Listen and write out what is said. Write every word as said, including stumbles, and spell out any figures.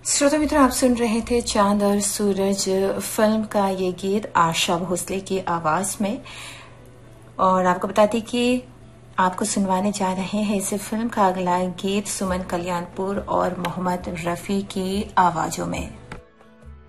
श्रोता मित्र, आप सुन रहे थे चांद और सूरज फिल्म का ये गीत आशा भोसले की आवाज में। और आपको बता दें कि आपको सुनवाने जा रहे हैं इस फिल्म का अगला गीत सुमन कल्याणपुर और मोहम्मद रफी की आवाजों में।